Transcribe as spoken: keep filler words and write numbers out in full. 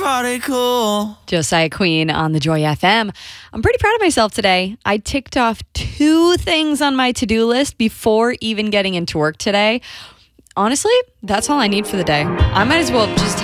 party cool. Josiah Queen on the Joy F M. I'm pretty proud of myself today. I ticked off two things on my to-do list before even getting into work today. Honestly, that's all I need for the day. I might as well just